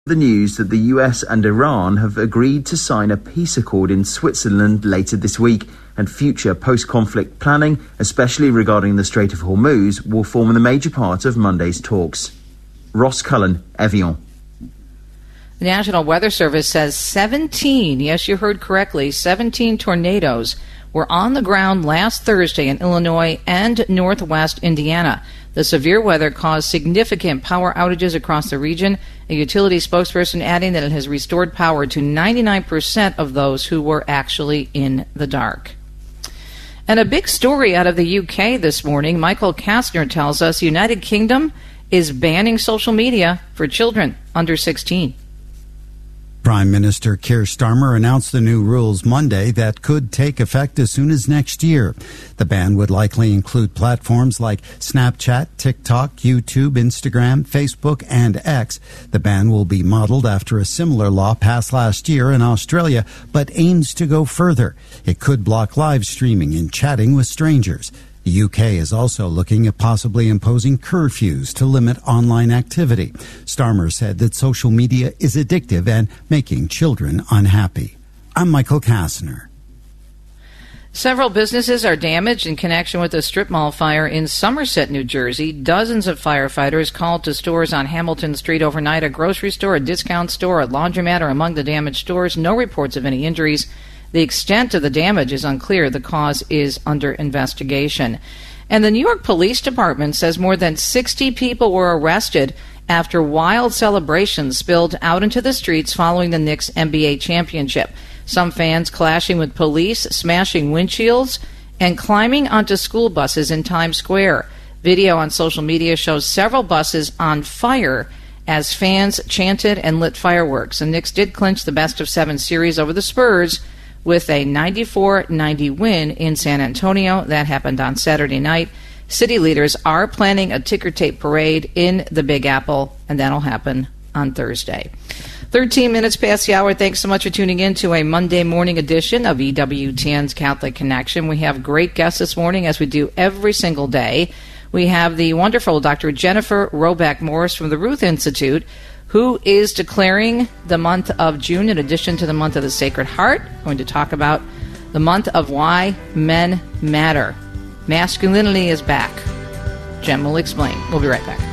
The news that the US and Iran have agreed to sign a peace accord in Switzerland later this week, and future post-conflict planning, especially regarding the Strait of Hormuz, will form a major part of Monday's talks. Ross Cullen, Evian. The National Weather Service says 17, yes, you heard correctly, 17 tornadoes were on the ground last Thursday in Illinois and northwest Indiana. The severe weather caused significant power outages across the region, a utility spokesperson adding that it has restored power to 99% of those who were actually in the dark. And a big story out of the UK this morning. Michael Kastner tells us United Kingdom is banning social media for children under 16. Prime Minister Keir Starmer announced the new rules Monday that could take effect as soon as next year. The ban would likely include platforms like Snapchat, TikTok, YouTube, Instagram, Facebook, and X. The ban will be modeled after a similar law passed last year in Australia, but aims to go further. It could block live streaming and chatting with strangers. The UK is also looking at possibly imposing curfews to limit online activity. Starmer said that social media is addictive and making children unhappy. I'm Michael Kastner. Several businesses are damaged in connection with a strip mall fire in Somerset, New Jersey. Dozens of firefighters called to stores on Hamilton Street overnight. A grocery store, a discount store, a laundromat are among the damaged stores. No reports of any injuries. The extent of the damage is unclear. The cause is under investigation. And the New York Police Department says more than 60 people were arrested after wild celebrations spilled out into the streets following the Knicks NBA championship. Some fans clashing with police, smashing windshields, and climbing onto school buses in Times Square. Video on social media shows several buses on fire as fans chanted and lit fireworks. The Knicks did clinch the best-of-7 series over the Spurs with a 94-90 win in San Antonio. That happened on Saturday night. City leaders are planning a ticker tape parade in the Big Apple, and that'll happen on Thursday. 13 minutes past the hour. Thanks so much for tuning in to a Monday morning edition of EWTN's Catholic Connection. We have great guests this morning, as we do every single day. We have the wonderful Dr. Jennifer Roback Morris from the Ruth Institute, who is declaring the month of June in addition to the month of the Sacred Heart. We're going to talk about the month of why men matter. Masculinity is back. Jen will explain. We'll be right back.